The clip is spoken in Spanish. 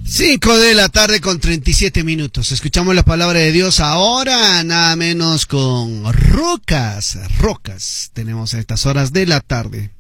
5 de la tarde con 37 minutos. Escuchamos la palabra de Dios ahora, nada menos con Rocas. Tenemos a estas horas de la tarde.